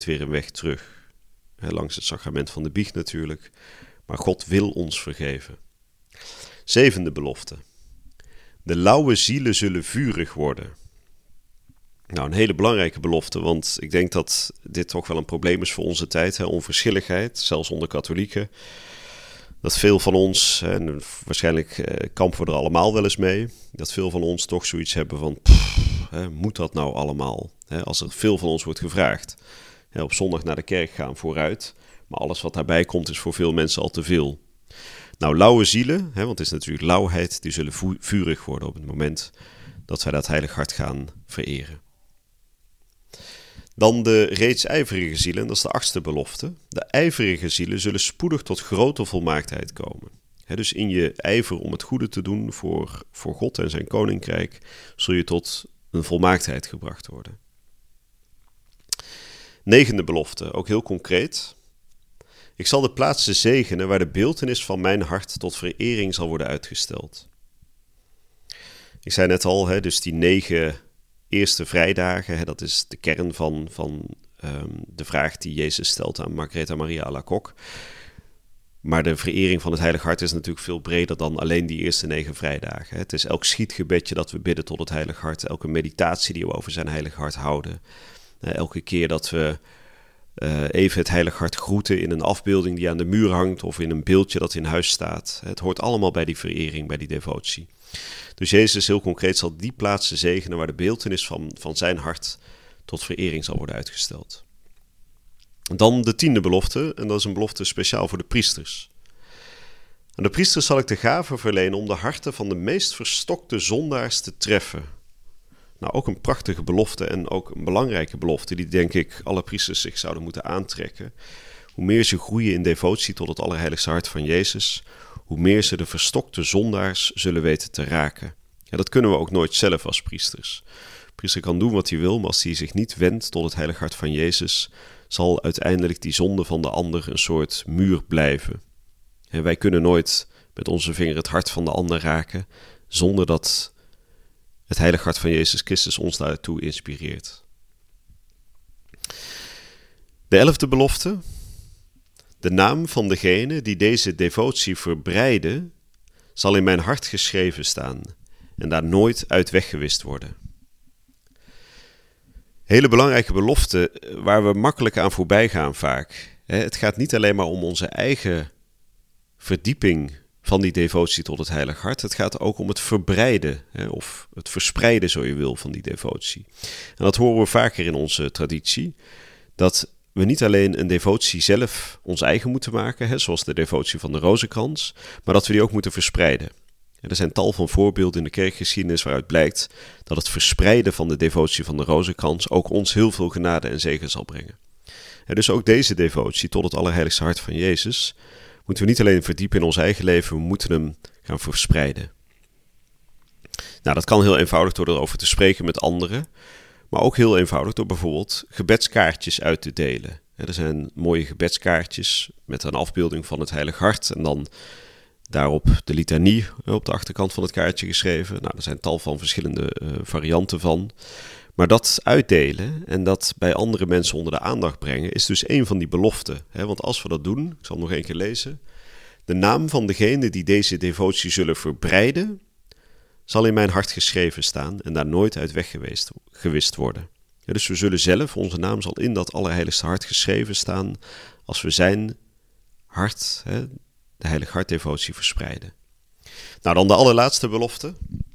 weer een weg terug. Langs het sacrament van de biecht natuurlijk. Maar God wil ons vergeven. 7e belofte. De lauwe zielen zullen vurig worden. Nou, een hele belangrijke belofte, want ik denk dat dit toch wel een probleem is voor onze tijd. Onverschilligheid, zelfs onder katholieken. Dat veel van ons, en waarschijnlijk kampen we er allemaal wel eens mee, dat veel van ons toch zoiets hebben van, moet dat nou allemaal? Als er veel van ons wordt gevraagd. Op zondag naar de kerk gaan vooruit, maar alles wat daarbij komt is voor veel mensen al te veel. Nou, lauwe zielen, want het is natuurlijk lauwheid, die zullen vurig worden op het moment dat wij dat heilig hart gaan vereren. Dan de reeds ijverige zielen, dat is de 8e belofte. De ijverige zielen zullen spoedig tot grote volmaaktheid komen. Dus in je ijver om het goede te doen voor God en zijn koninkrijk, zul je tot een volmaaktheid gebracht worden. 9e belofte, ook heel concreet. Ik zal de plaatsen zegenen waar de beeltenis van mijn hart tot verering zal worden uitgesteld. Ik zei net al, dus die 9 eerste vrijdagen, dat is de kern van de vraag die Jezus stelt aan Margaretha Maria Alacoque. Maar de verering van het Heilig Hart is natuurlijk veel breder dan alleen die eerste 9 vrijdagen. Het is elk schietgebedje dat we bidden tot het Heilig Hart, elke meditatie die we over zijn Heilig Hart houden. Elke keer dat we even het Heilig Hart groeten in een afbeelding die aan de muur hangt of in een beeldje dat in huis staat. Het hoort allemaal bij die verering, bij die devotie. Dus Jezus heel concreet zal die plaatsen zegenen waar de beeltenis van zijn hart tot verering zal worden uitgesteld. Dan de 10e belofte, en dat is een belofte speciaal voor de priesters. Aan de priesters zal ik de gave verlenen om de harten van de meest verstokte zondaars te treffen. Nou, ook een prachtige belofte en ook een belangrijke belofte die denk ik alle priesters zich zouden moeten aantrekken. Hoe meer ze groeien in devotie tot het Allerheiligste Hart van Jezus, hoe meer ze de verstokte zondaars zullen weten te raken. Ja, dat kunnen we ook nooit zelf als priesters. De priester kan doen wat hij wil, maar als hij zich niet wendt tot het Heilig Hart van Jezus, zal uiteindelijk die zonde van de ander een soort muur blijven. En wij kunnen nooit met onze vinger het hart van de ander raken, zonder dat het Heilig Hart van Jezus Christus ons daartoe inspireert. De 11e belofte. De naam van degene die deze devotie verbreidde, zal in mijn hart geschreven staan en daar nooit uit weggewist worden. Hele belangrijke belofte waar we makkelijk aan voorbij gaan vaak. Het gaat niet alleen maar om onze eigen verdieping van die devotie tot het Heilig Hart. Het gaat ook om het verbreiden, of het verspreiden, zo je wil, van die devotie. En dat horen we vaker in onze traditie, dat we niet alleen een devotie zelf ons eigen moeten maken, zoals de devotie van de rozenkrans, maar dat we die ook moeten verspreiden. Er zijn tal van voorbeelden in de kerkgeschiedenis waaruit blijkt dat het verspreiden van de devotie van de rozenkrans ook ons heel veel genade en zegen zal brengen. En dus ook deze devotie tot het Allerheiligste Hart van Jezus moeten we niet alleen verdiepen in ons eigen leven, we moeten hem gaan verspreiden. Nou, dat kan heel eenvoudig door erover te spreken met anderen, maar ook heel eenvoudig door bijvoorbeeld gebedskaartjes uit te delen. Er zijn mooie gebedskaartjes met een afbeelding van het Heilig Hart en dan daarop de litanie op de achterkant van het kaartje geschreven. Nou, er zijn tal van verschillende varianten van. Maar dat uitdelen en dat bij andere mensen onder de aandacht brengen is dus een van die beloften. Want als we dat doen, ik zal het nog één keer lezen. De naam van degene die deze devotie zullen verbreiden, zal in mijn hart geschreven staan en daar nooit uit weggewist worden. Ja, dus we zullen zelf, onze naam zal in dat Allerheiligste Hart geschreven staan als we zijn hart, de Heilig Hartdevotie, verspreiden. Nou, dan de allerlaatste belofte.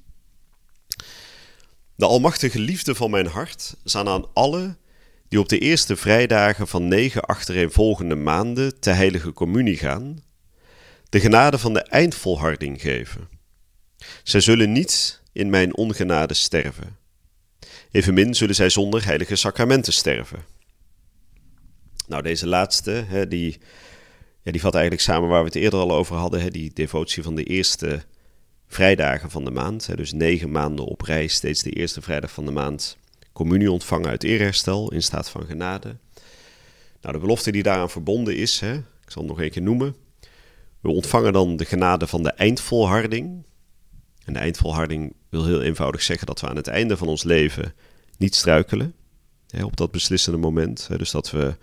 De almachtige liefde van mijn hart zal aan alle die op de eerste vrijdagen van 9 achtereenvolgende maanden te heilige communie gaan, de genade van de eindvolharding geven. Zij zullen niet in mijn ongenade sterven. Evenmin zullen zij zonder heilige sacramenten sterven. Nou, deze laatste, die vat eigenlijk samen waar we het eerder al over hadden, die devotie van de eerste vrijdagen van de maand. Dus 9 maanden op rij, steeds de eerste vrijdag van de maand, communie ontvangen uit eerherstel in staat van genade. Nou, de belofte die daaraan verbonden is, ik zal het nog een keer noemen. We ontvangen dan de genade van de eindvolharding. En de eindvolharding wil heel eenvoudig zeggen dat we aan het einde van ons leven niet struikelen. Op dat beslissende moment. Dus dat we